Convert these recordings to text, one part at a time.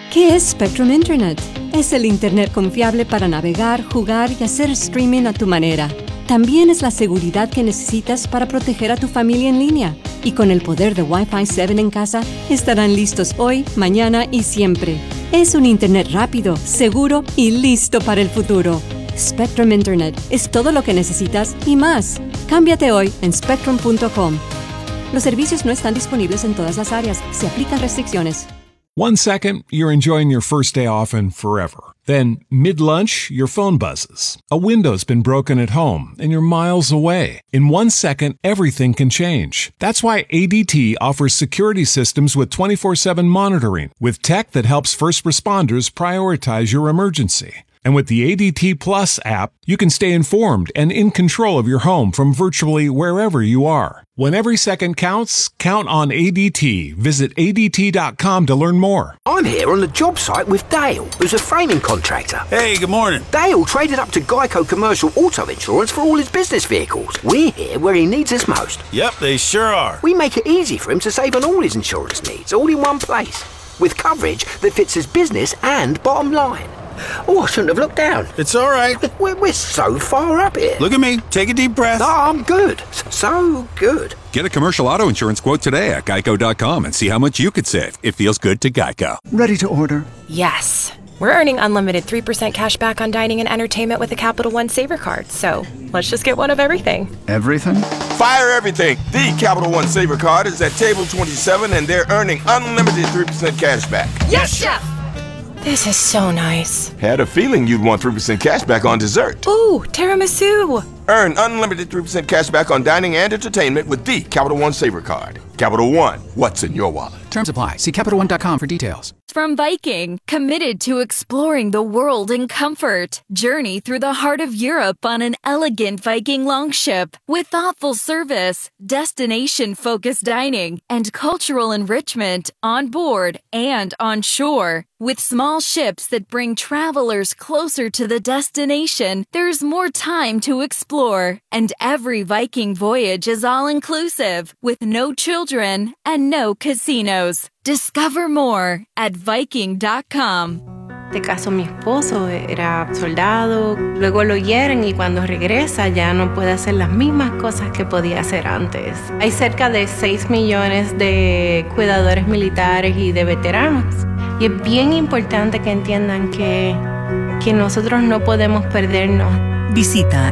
¿Qué es Spectrum Internet? Es el Internet confiable para navegar, jugar y hacer streaming a tu manera. También es la seguridad que necesitas para proteger a tu familia en línea. Y con el poder de Wi-Fi 7 en casa, estarán listos hoy, mañana y siempre. Es un Internet rápido, seguro y listo para el futuro. Spectrum Internet es todo lo que necesitas y más. Cámbiate hoy en spectrum.com. Los servicios no están disponibles en todas las áreas. Se aplican restricciones. 1 second, you're enjoying your first day off and forever. Then, mid-lunch, your phone buzzes. A window's been broken at home and you're miles away. In 1 second, everything can change. That's why ADT offers security systems with 24/7 monitoring, with tech that helps first responders prioritize your emergency. And with the ADT Plus app, you can stay informed and in control of your home from virtually wherever you are. When every second counts, count on ADT. Visit ADT.com to learn more. I'm here on the job site with Dale, who's a framing contractor. Hey, good morning. Dale traded up to Geico Commercial Auto Insurance for all his business vehicles. We're here where he needs us most. Yep, they sure are. We make it easy for him to save on all his insurance needs, all in one place, with coverage that fits his business and bottom line. Oh, I shouldn't have looked down. It's all right. We're so far up here. Look at me. Take a deep breath. No, I'm good. So good. Get a commercial auto insurance quote today at geico.com and see how much you could save. It feels good to Geico. Ready to order? Yes. We're earning unlimited 3% cash back on dining and entertainment with a Capital One Saver card. So let's just get one of everything. Everything? Fire everything. The Capital One Saver card is at table 27 and they're earning unlimited 3% cash back. Yes, Chef! This is so nice. Had a feeling you'd want 3% cash back on dessert. Ooh, tiramisu. Earn unlimited 3% cash back on dining and entertainment with the Capital One Saver card. Capital One, what's in your wallet? Terms apply. See CapitalOne.com for details. From Viking, committed to exploring the world in comfort. Journey through the heart of Europe on an elegant Viking longship with thoughtful service, destination-focused dining, and cultural enrichment on board and on shore. With small ships that bring travelers closer to the destination, there's more time to explore. And every Viking voyage is all-inclusive, with no children and no casinos. Discover more at Viking.com. De caso, mi esposo era soldado, luego lo hieren y cuando regresa ya no puede hacer las mismas cosas que podía hacer antes. Hay cerca de 6 millones de cuidadores militares y de veteranos. Y es bien importante que entiendan que nosotros no podemos perdernos. Visita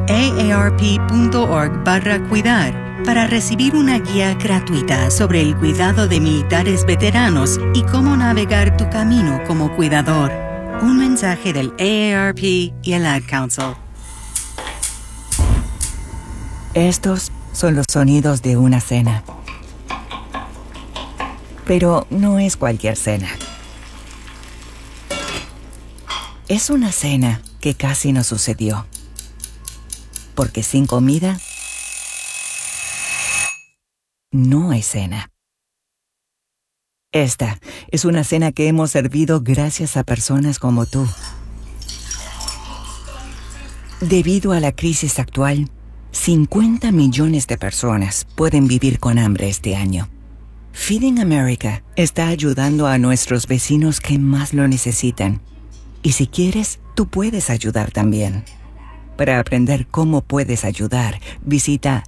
aarp.org/cuidar para recibir una guía gratuita sobre el cuidado de militares veteranos y cómo navegar tu camino como cuidador. Un mensaje del AARP y el Ad Council. Estos son los sonidos de una cena. Pero no es cualquier cena. Es una cena que casi no sucedió. Porque sin comida, no hay cena. Esta es una cena que hemos servido gracias a personas como tú. Debido a la crisis actual, 50 millones de personas pueden vivir con hambre este año. Feeding America está ayudando a nuestros vecinos que más lo necesitan. Y si quieres, tú puedes ayudar también. Para aprender cómo puedes ayudar, visita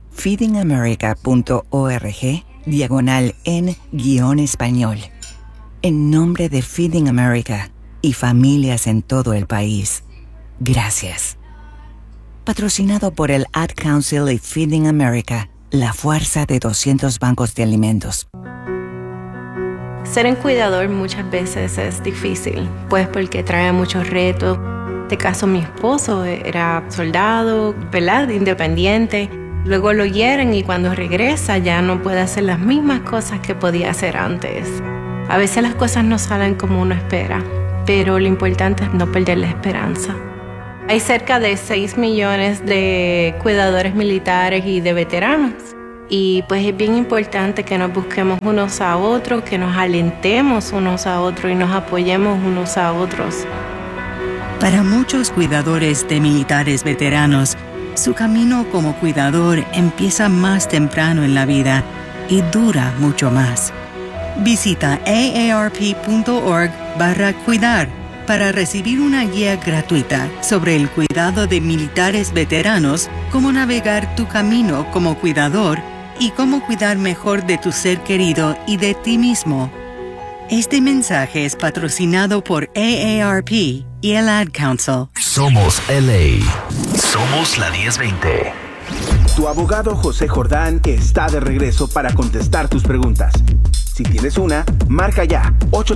feedingamerica.org/en-español. En nombre de Feeding America y familias en todo el país, gracias. Patrocinado por el Ad Council y Feeding America, la fuerza de 200 bancos de alimentos. Ser un cuidador muchas veces es difícil, pues porque trae muchos retos. De caso, mi esposo era soldado, ¿verdad? Independiente. Luego lo hieren y cuando regresa ya no puede hacer las mismas cosas que podía hacer antes. A veces las cosas no salen como uno espera, pero lo importante es no perder la esperanza. Hay cerca de 6 millones de cuidadores militares y de veteranos. Y pues es bien importante que nos busquemos unos a otros, que nos alentemos unos a otros y nos apoyemos unos a otros. Para muchos cuidadores de militares veteranos, su camino como cuidador empieza más temprano en la vida y dura mucho más. Visita aarp.org/cuidar para recibir una guía gratuita sobre el cuidado de militares veteranos, cómo navegar tu camino como cuidador y cómo cuidar mejor de tu ser querido y de ti mismo. Este mensaje es patrocinado por AARP y el Ad Council. Somos LA. Somos la 1020. Tu abogado José Jordán está de regreso para contestar tus preguntas. Si tienes una, marca ya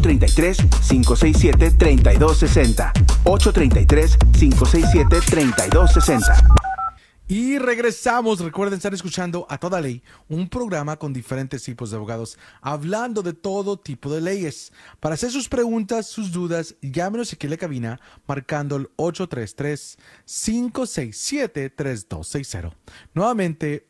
833-567-3260. 833-567-3260. Y regresamos. Recuerden estar escuchando A Toda Ley, un programa con diferentes tipos de abogados hablando de todo tipo de leyes. Para hacer sus preguntas, sus dudas, llámenos aquí en la cabina marcando el 833-567-3260. Nuevamente,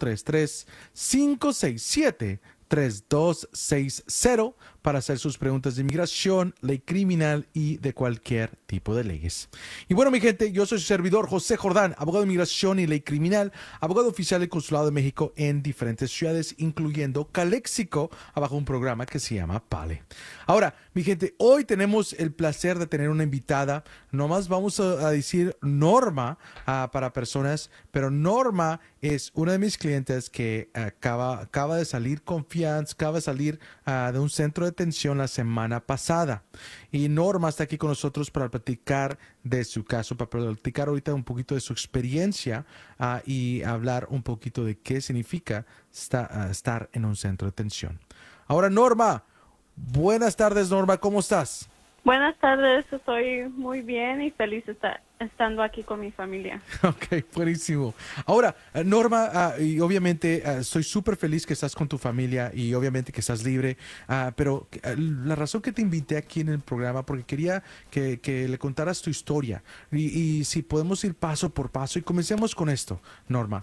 833-567-3260 para hacer sus preguntas de inmigración, ley criminal y de cualquier tipo de leyes. Y bueno, mi gente, yo soy su servidor José Jordán, abogado de inmigración y ley criminal, abogado oficial del Consulado de México en diferentes ciudades, incluyendo Calexico, abajo un programa que se llama PALE. Ahora, mi gente, hoy tenemos el placer de tener una invitada. Nomás vamos a decir Norma para personas, pero Norma es una de mis clientes que acaba de salir acaba de salir de un centro de detención la semana pasada. Y Norma está aquí con nosotros para platicar de su caso, para platicar ahorita un poquito de su experiencia y hablar un poquito de qué significa estar en un centro de detención. Ahora, Norma, buenas tardes, Norma, ¿cómo estás? Buenas tardes, estoy muy bien y feliz estando aquí con mi familia. Ok, buenísimo. Ahora, Norma, y obviamente estoy súper feliz que estás con tu familia y obviamente que estás libre, pero la razón que te invité aquí en el programa, porque quería que le contaras tu historia y si podemos ir paso por paso y comencemos con esto, Norma.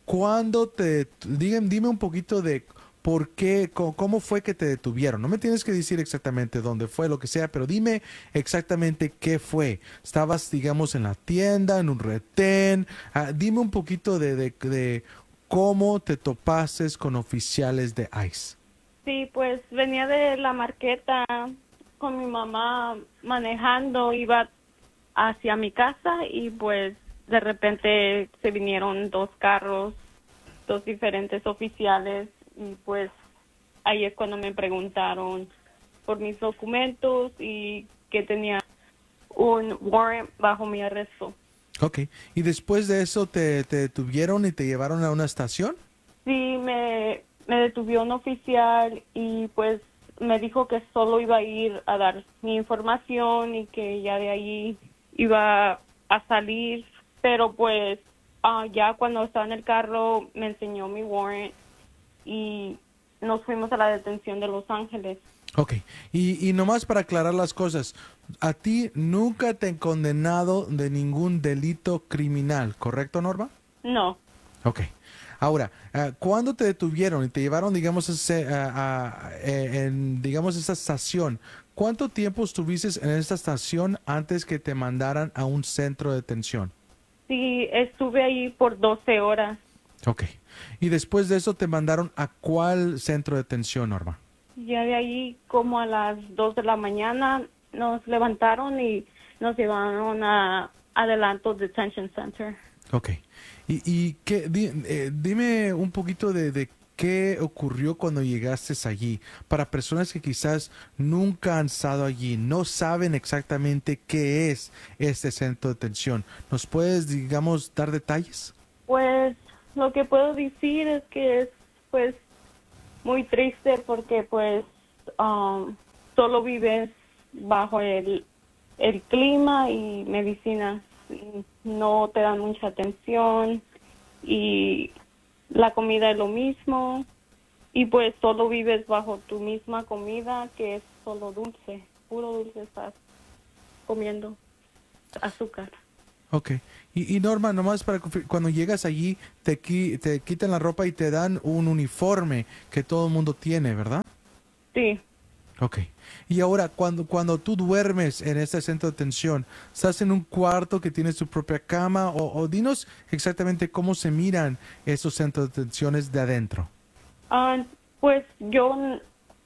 Dime un poquito de ¿por qué? ¿Cómo fue que te detuvieron? No me tienes que decir exactamente dónde fue, lo que sea, pero dime exactamente qué fue. ¿Estabas, digamos, en la tienda, en un retén? Dime un poquito de cómo te topaste con oficiales de ICE. Sí, pues venía de la Marqueta con mi mamá manejando, iba hacia mi casa y pues de repente se vinieron dos carros, dos diferentes oficiales. Y pues ahí es cuando me preguntaron por mis documentos y que tenía un warrant bajo mi arresto. Ok, y después de eso te detuvieron y te llevaron a una estación. Sí, me detuvo un oficial y pues me dijo que solo iba a ir a dar mi información y que ya de ahí iba a salir, pero pues ya cuando estaba en el carro me enseñó mi warrant y nos fuimos a la detención de Los Ángeles. Ok, y nomás para aclarar las cosas, a ti nunca te han condenado de ningún delito criminal, ¿correcto, Norma? No. Ok, ahora, ¿cuándo te detuvieron y te llevaron, digamos, digamos, esa estación? ¿Cuánto tiempo estuviste en esta estación antes que te mandaran a un centro de detención? Sí, estuve ahí por 12 horas. Ok. ¿Y después de eso te mandaron a cuál centro de detención, Norma? Ya de ahí, como a las 2 de la mañana, nos levantaron y nos llevaron a Adelanto Detention Center. Ok. ¿Y dime un poquito de qué ocurrió cuando llegaste allí? Para personas que quizás nunca han estado allí, no saben exactamente qué es este centro de detención. ¿Nos puedes, digamos, dar detalles? Pues lo que puedo decir es que es pues muy triste porque pues solo vives bajo el clima y medicinas, y no te dan mucha atención y la comida es lo mismo y pues solo vives bajo tu misma comida que es solo dulce, puro dulce estás comiendo, azúcar. Ok. Y Norma, nomás para cuando llegas allí, te quitan la ropa y te dan un uniforme que todo el mundo tiene, ¿verdad? Sí. Ok. Y ahora, cuando tú duermes en este centro de detención, ¿estás en un cuarto que tiene su propia cama? O dinos exactamente cómo se miran esos centros de detenciones de adentro. Pues yo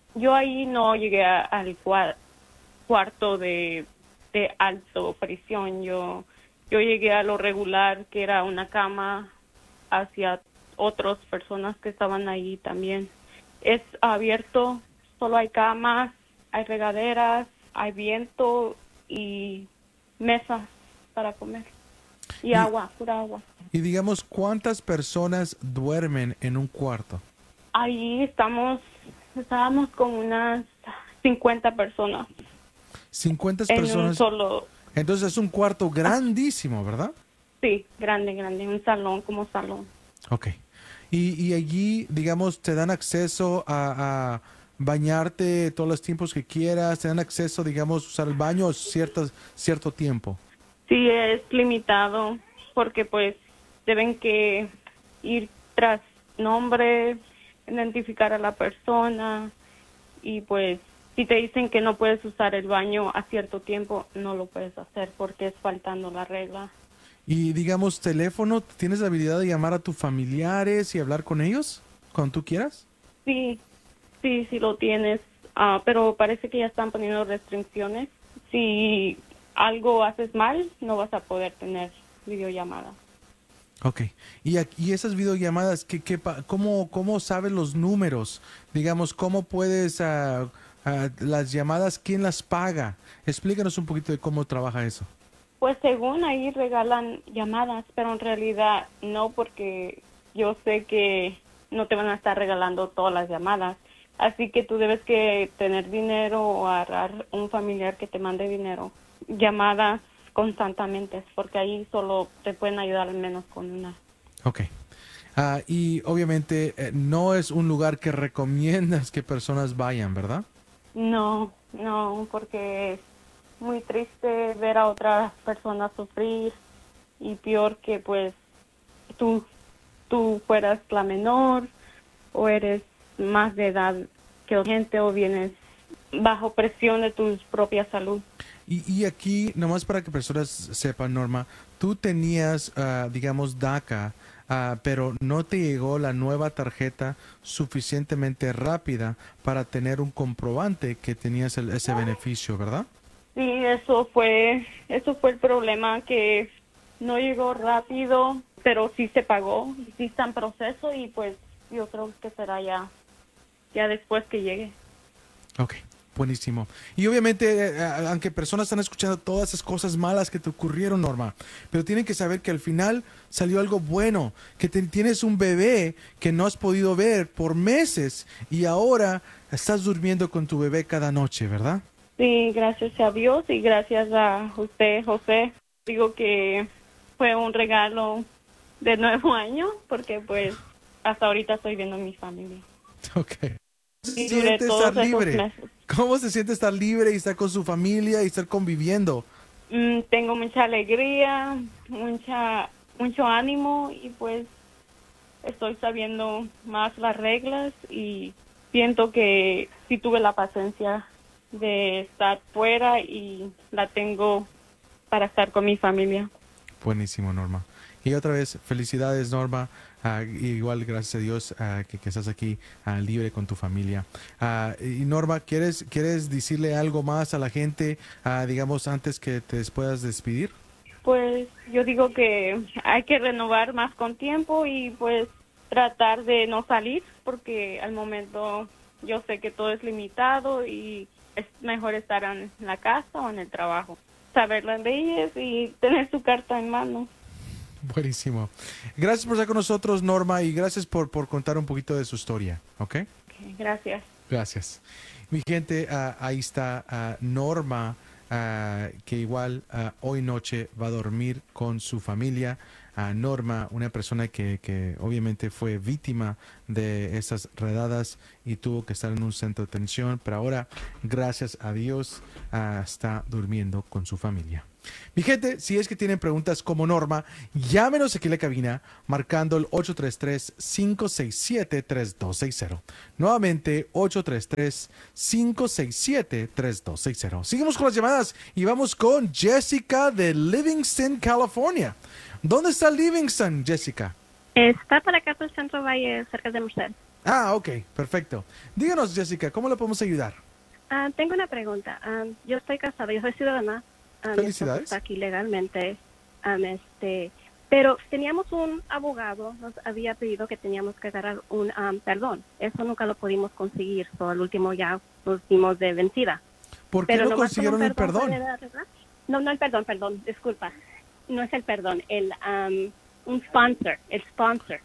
Yo ahí no llegué al cuarto de alto prisión. Yo llegué a lo regular, que era una cama hacia otras personas que estaban ahí también. Es abierto, solo hay camas, hay regaderas, hay viento y mesas para comer. Y agua, pura agua. Y digamos, ¿cuántas personas duermen en un cuarto? Ahí estábamos con unas 50 personas. 50 en personas. Un solo... Entonces es un cuarto grandísimo, ¿verdad? Sí, grande, un salón como salón. Ok. Y allí, digamos, te dan acceso a bañarte todos los tiempos que quieras, te dan acceso, digamos, a usar el baño cierto tiempo. Sí, es limitado porque pues deben que ir tras nombre, identificar a la persona y pues si te dicen que no puedes usar el baño a cierto tiempo, no lo puedes hacer porque es faltando la regla. Y digamos, teléfono, ¿tienes la habilidad de llamar a tus familiares y hablar con ellos cuando tú quieras? Sí lo tienes, pero parece que ya están poniendo restricciones. Si algo haces mal, no vas a poder tener videollamadas. Ok. Y esas videollamadas, ¿cómo sabes los números? Digamos, ¿cómo puedes, las llamadas, quién las paga? Explícanos un poquito de cómo trabaja eso. Pues según ahí regalan llamadas, pero en realidad no, porque yo sé que no te van a estar regalando todas las llamadas. Así que tú debes que tener dinero o agarrar un familiar que te mande dinero. Llamadas constantemente, porque ahí solo te pueden ayudar al menos con una. Ok. Y obviamente no es un lugar que recomiendas que personas vayan, ¿verdad? No, porque es muy triste ver a otras personas sufrir y peor que pues tú fueras la menor o eres más de edad que gente o vienes bajo presión de tu propia salud. Y aquí, nomás para que personas sepan, Norma, tú tenías, digamos, DACA, pero no te llegó la nueva tarjeta suficientemente rápida para tener un comprobante que tenías ese beneficio, ¿verdad? Sí, eso fue el problema, que no llegó rápido, pero sí se pagó, sí está en proceso y pues yo creo que será ya después que llegue. Ok, buenísimo. Y obviamente, aunque personas están escuchando todas esas cosas malas que te ocurrieron, Norma, pero tienen que saber que al final salió algo bueno, que tienes un bebé que no has podido ver por meses y ahora estás durmiendo con tu bebé cada noche, ¿verdad? Sí, gracias a Dios y gracias a usted, José. Digo que fue un regalo de nuevo año porque pues hasta ahorita estoy viendo a mi familia. Ok. Y duré todos estar esos libre? meses. ¿Cómo se siente estar libre y estar con su familia y estar conviviendo? Tengo mucha alegría, mucho ánimo y pues estoy sabiendo más las reglas y siento que sí tuve la paciencia de estar fuera y la tengo para estar con mi familia. Buenísimo, Norma. Y otra vez, felicidades, Norma. Igual, gracias a Dios que estás aquí libre con tu familia. Y Norma, ¿quieres decirle algo más a la gente, digamos, antes que te puedas despedir? Pues yo digo que hay que renovar más con tiempo y pues tratar de no salir, porque al momento yo sé que todo es limitado y es mejor estar en la casa o en el trabajo. Saber las leyes y tener su carta en mano. Buenísimo. Gracias por estar con nosotros, Norma, y gracias por contar un poquito de su historia, ¿ok? Gracias. Gracias. Mi gente, ahí está Norma, que igual hoy noche va a dormir con su familia. Norma, una persona que obviamente fue víctima de esas redadas y tuvo que estar en un centro de atención, pero ahora, gracias a Dios, está durmiendo con su familia. Mi gente, si es que tienen preguntas como Norma, llámenos aquí en la cabina marcando el 833-567-3260. Nuevamente, 833-567-3260. Seguimos con las llamadas y vamos con Jessica de Livingston, California. ¿Dónde está Livingston, Jessica? Está para acá por el Centro Valle, cerca de Merced. Ah, ok, perfecto. Díganos, Jessica, ¿cómo le podemos ayudar? Tengo una pregunta. Yo estoy casada, yo soy ciudadana. Mi esposo Felicidades. está aquí legalmente. Pero teníamos un abogado, nos había pedido que teníamos que agarrar un perdón. Eso nunca lo pudimos conseguir. Al último ya nos dimos de vencida. ¿Por qué Pero no nomás con consiguieron el perdón? No, el perdón, disculpa. No es el perdón, un sponsor, el sponsor.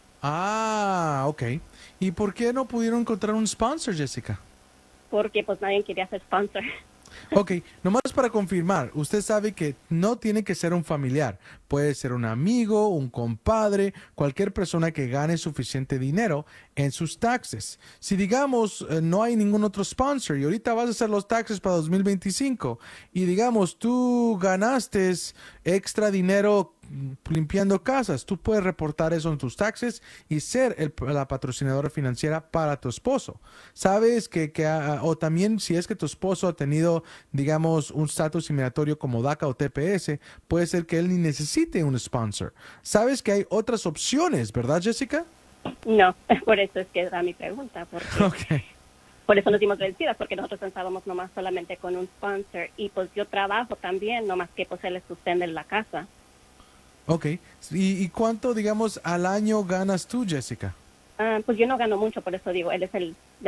Ah, ok. ¿Y por qué no pudieron encontrar un sponsor, Jessica? Porque pues nadie quería ser sponsor. Ok, nomás para confirmar, usted sabe que no tiene que ser un familiar, puede ser un amigo, un compadre, cualquier persona que gane suficiente dinero en sus taxes. Si digamos no hay ningún otro sponsor y ahorita vas a hacer los taxes para 2025 y digamos tú ganaste extra dinero limpiando casas, tú puedes reportar eso en tus taxes y ser la patrocinadora financiera para tu esposo. Sabes o también si es que tu esposo ha tenido, digamos, un estatus inmigratorio como DACA o TPS, puede ser que él ni necesite un sponsor. Sabes que hay otras opciones, ¿verdad, Jessica? No, por eso es que era mi pregunta. Ok. Por eso nos dimos vencidas, porque nosotros pensábamos nomás solamente con un sponsor. Y pues yo trabajo también, nomás que pues él sostiene la casa. Ok. ¿Y cuánto, digamos, al año ganas tú, Jessica? Pues yo no gano mucho, por eso digo, él es la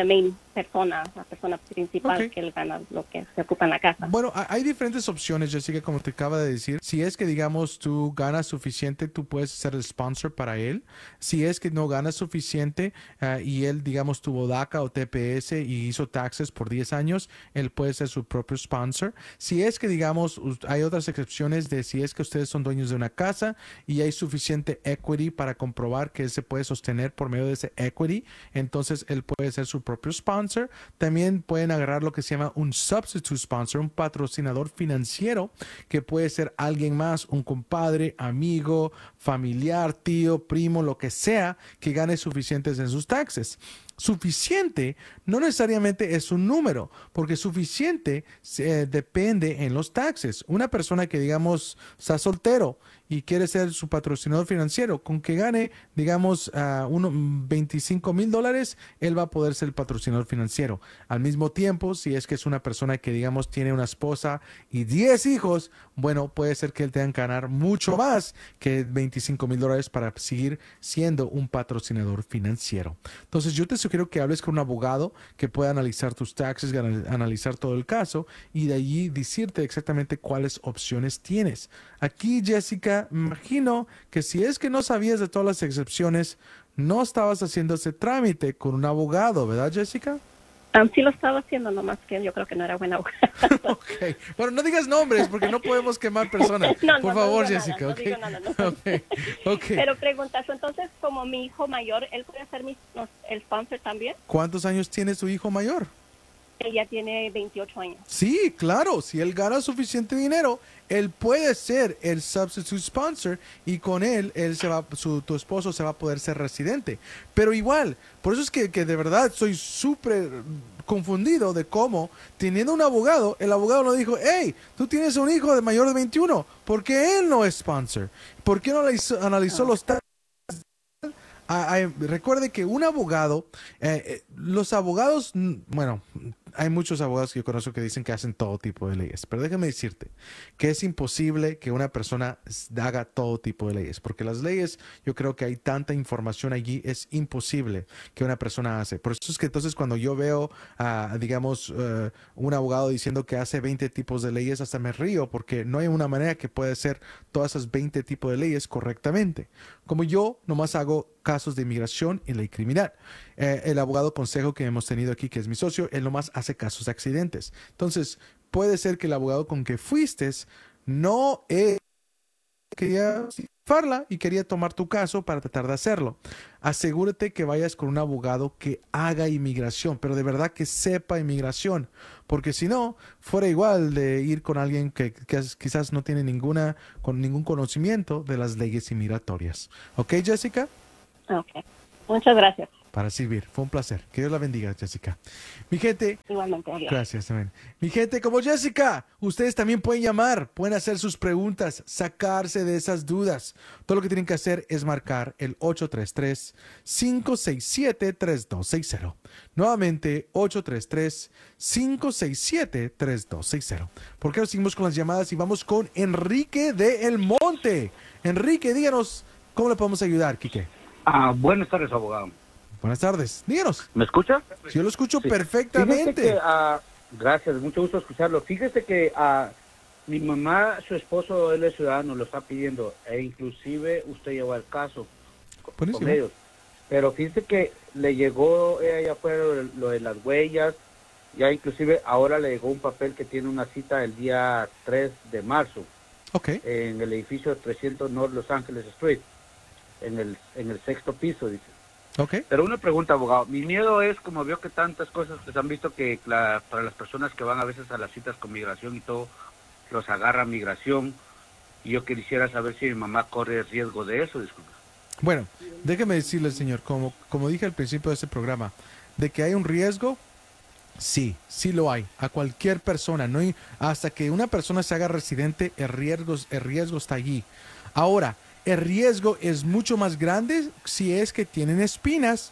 persona principal que él gana lo que se ocupa en la casa. Bueno, hay diferentes opciones, Jessica, como te acaba de decir. Si es que, digamos, tú ganas suficiente, tú puedes ser el sponsor para él. Si es que no ganas suficiente y él, digamos, tuvo DACA o TPS y hizo taxes por 10 años, él puede ser su propio sponsor. Si es que, digamos, hay otras excepciones de si es que ustedes son dueños de una casa y hay suficiente equity para comprobar que él se puede sostener por medio de ese equity, entonces él puede ser su propio sponsor. También pueden agarrar lo que se llama un substitute sponsor, un patrocinador financiero, que puede ser alguien más, un compadre, amigo, familiar, tío, primo, lo que sea, que gane suficientes en sus taxes. Suficiente no necesariamente es un número, porque suficiente depende en los taxes. Una persona que, digamos, está soltero y quiere ser su patrocinador financiero, con que gane, digamos, $25,000, él va a poder ser el patrocinador financiero. Al mismo tiempo, si es que es una persona que, digamos, tiene una esposa y 10 hijos, bueno, puede ser que él tenga que ganar mucho más que $25,000 para seguir siendo un patrocinador financiero. Entonces, yo te sugiero que hables con un abogado que pueda analizar tus taxes, analizar todo el caso y de allí decirte exactamente cuáles opciones tienes. Aquí, Jessica, imagino que si es que no sabías de todas las excepciones, no estabas haciendo ese trámite con un abogado, ¿verdad, Jessica? Sí lo estaba haciendo, nomás que yo creo que no era buena abogada. Okay. Bueno, no digas nombres porque no podemos quemar personas. Por favor, Jessica. Pero preguntas, entonces, como mi hijo mayor, ¿él puede ser el sponsor también? ¿Cuántos años tiene su hijo mayor? Ella tiene 28 años. Sí, claro, si él gana suficiente dinero, él puede ser el substitute sponsor y con él tu esposo se va a poder ser residente. Pero igual, por eso es que de verdad soy súper confundido de cómo, teniendo un abogado, el abogado no dijo, hey, tú tienes un hijo de mayor de 21, ¿por qué él no es sponsor? ¿Por qué no analizó los taxes? Recuerde que un abogado, los abogados, bueno, hay muchos abogados que yo conozco que dicen que hacen todo tipo de leyes, pero déjame decirte que es imposible que una persona haga todo tipo de leyes, porque las leyes, yo creo que hay tanta información allí, es imposible que una persona hace. Por eso es que entonces cuando yo veo, digamos, un abogado diciendo que hace 20 tipos de leyes, hasta me río, porque no hay una manera que pueda hacer todas esas 20 tipos de leyes correctamente. Como yo nomás hago casos de inmigración y ley criminal. El abogado consejo que hemos tenido aquí, que es mi socio, él nomás hace casos de accidentes. Entonces, puede ser que el abogado con que fuiste no quería farla y quería tomar tu caso para tratar de hacerlo. Asegúrate que vayas con un abogado que haga inmigración, pero de verdad que sepa inmigración, porque si no, fuera igual de ir con alguien que quizás no tiene ningún conocimiento de las leyes inmigratorias. ¿Ok, Jessica? Ok. Muchas gracias. para servir. Fue un placer. Que Dios la bendiga, Jessica. Mi gente. Igualmente, adiós. Gracias también. Mi gente, como Jessica, ustedes también pueden llamar, pueden hacer sus preguntas, sacarse de esas dudas. Todo lo que tienen que hacer es marcar el 833-567-3260. Nuevamente, 833-567-3260. ¿Por qué no seguimos con las llamadas y vamos con Enrique de El Monte? Enrique, díganos, ¿cómo le podemos ayudar, Quique? Buenas tardes, abogado. Buenas tardes, díganos. ¿Me escucha? Sí, yo lo escucho sí. perfectamente. Fíjese que, gracias, mucho gusto escucharlo. Fíjese que mi mamá, su esposo, él es ciudadano, lo está pidiendo, e inclusive usted llevó el caso con ellos. Pero fíjese que le llegó, ya fue lo de las huellas, ya inclusive ahora le llegó un papel que tiene una cita el día 3 de marzo. Okay. En el edificio 300 North Los Ángeles Street, en el 6º piso, dice. Okay. Pero una pregunta, abogado. Mi miedo es, como veo que tantas cosas que se han visto que para las personas que van a veces a las citas con migración y todo, los agarra migración, y yo quisiera saber si mi mamá corre riesgo de eso, disculpe. Bueno, déjeme decirle, señor, como dije al principio de este programa, de que hay un riesgo, sí lo hay. A cualquier persona, no hay, hasta que una persona se haga residente, el riesgo está allí. Ahora, el riesgo es mucho más grande si es que tienen espinas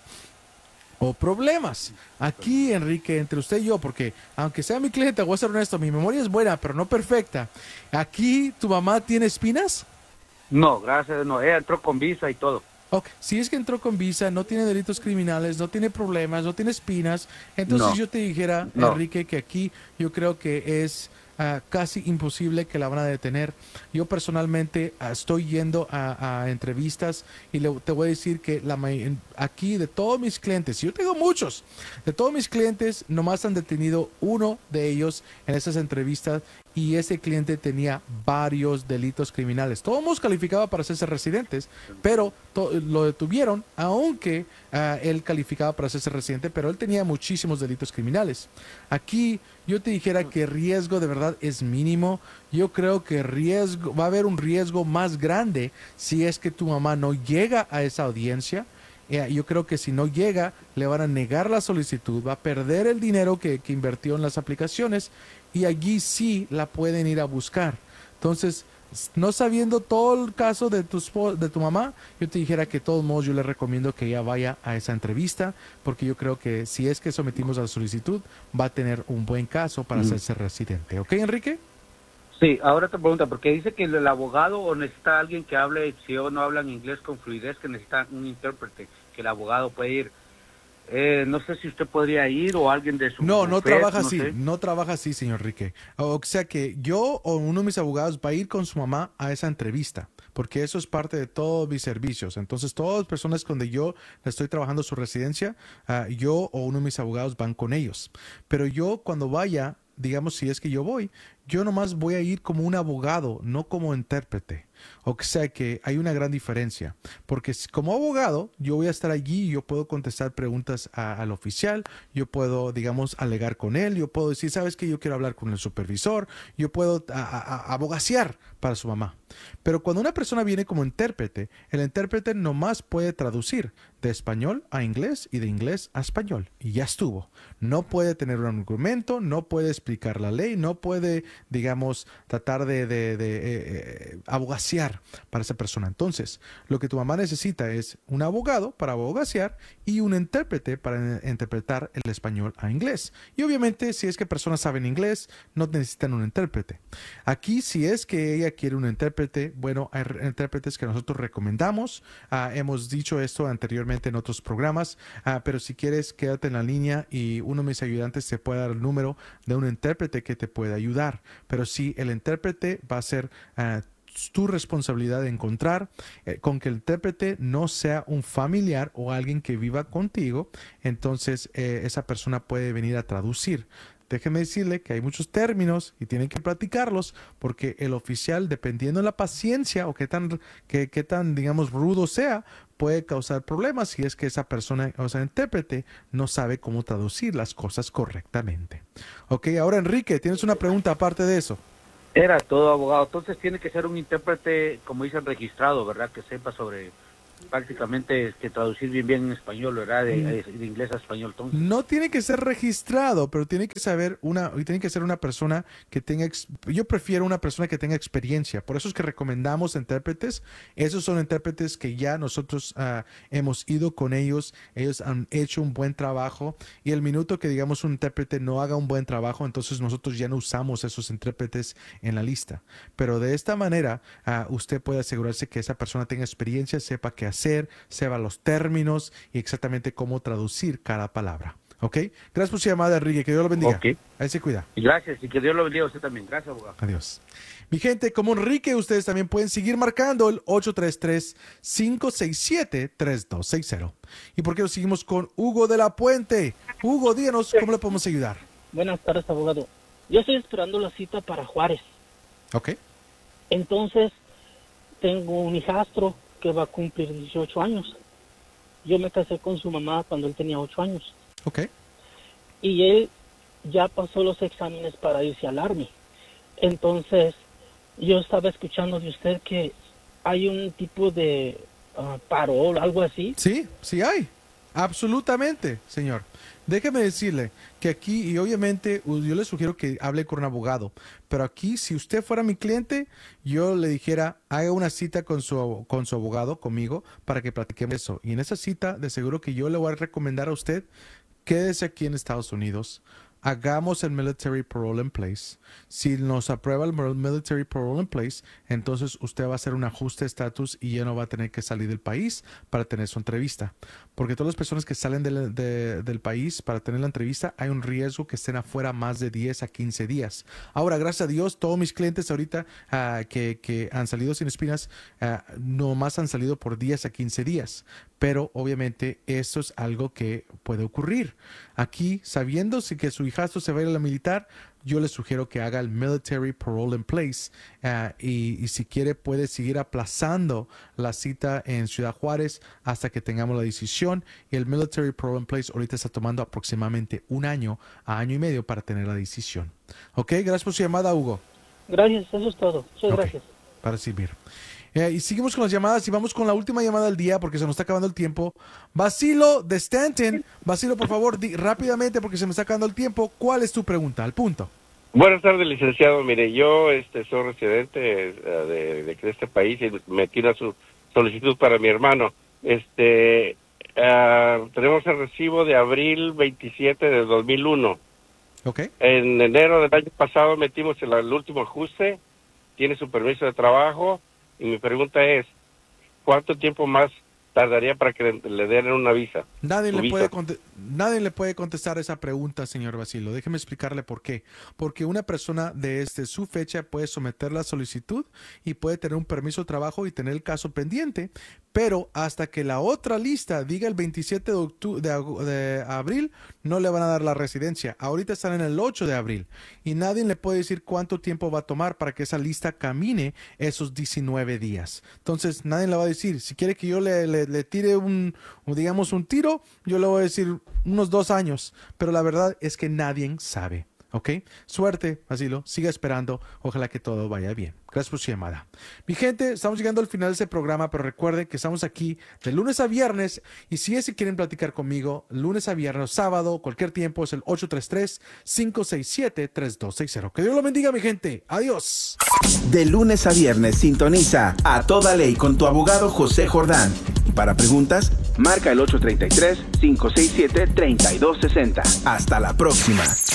o problemas. Aquí, Enrique, entre usted y yo, porque aunque sea mi cliente, voy a ser honesto, mi memoria es buena, pero no perfecta. Aquí, ¿tu mamá tiene espinas? No, gracias, no. Ella entró con visa y todo. Okay. Si es que entró con visa, no tiene delitos criminales, no tiene problemas, no tiene espinas, entonces yo te dijera, Enrique, que aquí yo creo que es casi imposible que la van a detener. Yo personalmente estoy yendo a entrevistas y te voy a decir que aquí de todos mis clientes, yo tengo muchos, de todos mis clientes nomás han detenido uno de ellos en esas entrevistas y ese cliente tenía varios delitos criminales. Todos calificaba para hacerse residentes, pero lo detuvieron, aunque él calificaba para hacerse residente, pero él tenía muchísimos delitos criminales. Aquí yo te dijera que riesgo de verdad es mínimo. Yo creo que va a haber un riesgo más grande si es que tu mamá no llega a esa audiencia. Yo creo que si no llega, le van a negar la solicitud, va a perder el dinero que invirtió en las aplicaciones y allí sí la pueden ir a buscar. Entonces, no sabiendo todo el caso de tu mamá, yo te dijera que de todos modos yo le recomiendo que ella vaya a esa entrevista, porque yo creo que si es que sometimos a la solicitud, va a tener un buen caso para hacerse residente. ¿Ok, Enrique? Sí, ahora te pregunta, porque dice que el abogado o necesita alguien que hable, si o no hablan inglés con fluidez, que necesita un intérprete, que el abogado puede ir. No sé si usted podría ir o alguien de su... No trabaja así, no trabaja así, señor Enrique. O sea que yo o uno de mis abogados va a ir con su mamá a esa entrevista, porque eso es parte de todos mis servicios. Entonces, todas las personas donde yo le estoy trabajando su residencia, yo o uno de mis abogados van con ellos. Pero yo cuando vaya, digamos, si es que yo voy, yo nomás voy a ir como un abogado, no como intérprete. O sea que hay una gran diferencia, porque como abogado yo voy a estar allí y yo puedo contestar preguntas al oficial, yo puedo, digamos, alegar con él, yo puedo decir, ¿sabes qué? Yo quiero hablar con el supervisor, yo puedo abogaciar para su mamá. Pero cuando una persona viene como intérprete, el intérprete nomás puede traducir de español a inglés y de inglés a español y ya estuvo. No puede tener un argumento, no puede explicar la ley, no puede, digamos, tratar de abogaciar para esa persona. Entonces, lo que tu mamá necesita es un abogado para abogaciar y un intérprete para interpretar el español a inglés. Y obviamente, si es que personas saben inglés, no necesitan un intérprete. Aquí, si es que ella quiere un intérprete, bueno, hay intérpretes que nosotros recomendamos. Hemos dicho esto anteriormente en otros programas, pero si quieres, quédate en la línea y uno de mis ayudantes te puede dar el número de un intérprete que te puede ayudar. Pero sí, el intérprete va a ser tu responsabilidad de encontrar con que el intérprete no sea un familiar o alguien que viva contigo, entonces esa persona puede venir a traducir. Déjeme decirle que hay muchos términos y tienen que practicarlos porque el oficial, dependiendo de la paciencia o qué tan, digamos, rudo sea, puede causar problemas si es que esa persona, o sea, intérprete, no sabe cómo traducir las cosas correctamente. Ok, ahora Enrique, ¿tienes una pregunta aparte de eso? Era todo, abogado. Entonces tiene que ser un intérprete, como dicen, registrado, ¿verdad? Que sepa sobre prácticamente que traducir bien en español, ¿verdad? De inglés a español. Entonces. No tiene que ser registrado, pero tiene que ser una persona que tenga, yo prefiero una persona que tenga experiencia. Por eso es que recomendamos intérpretes. Esos son intérpretes que ya nosotros hemos ido con ellos han hecho un buen trabajo, y el minuto que digamos un intérprete no haga un buen trabajo, entonces nosotros ya no usamos esos intérpretes en la lista. Pero de esta manera usted puede asegurarse que esa persona tenga experiencia, sepa qué hacer, sepa los términos y exactamente cómo traducir cada palabra. ¿Ok? Gracias por su llamada, Enrique. Que Dios lo bendiga. Okay. Ahí se cuida. Gracias, y que Dios lo bendiga a usted también. Gracias, abogado. Adiós. Mi gente, como Enrique, ustedes también pueden seguir marcando el 833-567-3260. ¿Y por qué nos seguimos con Hugo de la Puente? Hugo, díganos cómo le podemos ayudar. Buenas tardes, abogado. Yo estoy esperando la cita para Juárez. Ok. Entonces, tengo un hijastro que va a cumplir 18 años. Yo me casé con su mamá cuando él tenía 8 años. Ok. Y él ya pasó los exámenes para irse al Army. Entonces, yo estaba escuchando de usted que hay un tipo de parol, algo así. Sí, sí hay. Absolutamente, señor. Déjeme decirle que aquí, y obviamente yo le sugiero que hable con un abogado, pero aquí, si usted fuera mi cliente, yo le dijera, haga una cita con su abogado, conmigo, para que platiquemos eso. Y en esa cita, de seguro que yo le voy a recomendar a usted, quédese aquí en Estados Unidos, hagamos el military parole in place. Si nos aprueba el military parole in place, entonces usted va a hacer un ajuste de estatus y ya no va a tener que salir del país para tener su entrevista. Porque todas las personas que salen del país para tener la entrevista, hay un riesgo que estén afuera más de 10 a 15 días. Ahora, gracias a Dios, todos mis clientes ahorita que han salido sin espinas, nomás han salido por 10 a 15 días. Pero obviamente eso es algo que puede ocurrir. Aquí, sabiendo que su hijastro se va a ir a la militar, yo le sugiero que haga el military parole in place y si quiere puede seguir aplazando la cita en Ciudad Juárez hasta que tengamos la decisión. Y el military parole in place ahorita está tomando aproximadamente 1 año a año y medio para tener la decisión. Ok, gracias por su llamada, Hugo. Gracias, eso es todo. Muchas gracias. Para servir. Y seguimos con las llamadas y vamos con la última llamada del día porque se nos está acabando el tiempo. Basilo de Stanton. Basilo, por favor, rápidamente porque se me está acabando el tiempo. ¿Cuál es tu pregunta? Al punto. Buenas tardes, licenciado. Mire, yo soy residente de este país y metí una solicitud para mi hermano. Tenemos el recibo de abril 27 de 2001. Okay. En enero del año pasado metimos el último ajuste. Tiene su permiso de trabajo. Y mi pregunta es, ¿cuánto tiempo más tardaría para que le den una visa? Nadie le puede contestar esa pregunta, señor Basilo. Déjeme explicarle por qué. Porque una persona desde su fecha puede someter la solicitud y puede tener un permiso de trabajo y tener el caso pendiente, pero hasta que la otra lista diga el 27 de abril, no le van a dar la residencia. Ahorita están en el 8 de abril y nadie le puede decir cuánto tiempo va a tomar para que esa lista camine esos 19 días. Entonces, nadie le va a decir, si quiere que yo le tire un tiro, yo le voy a decir unos 2 años, pero la verdad es que nadie sabe. ¿Ok? Suerte, Basilo. Siga esperando. Ojalá que todo vaya bien. Gracias por su llamada. Mi gente, estamos llegando al final de este programa, pero recuerden que estamos aquí de lunes a viernes y si quieren platicar conmigo, lunes a viernes, sábado, cualquier tiempo, es el 833-567-3260. Que Dios lo bendiga, mi gente. Adiós. De lunes a viernes, sintoniza A Toda Ley con tu abogado José Jordán. Para preguntas, marca el 833-567-3260. Hasta la próxima.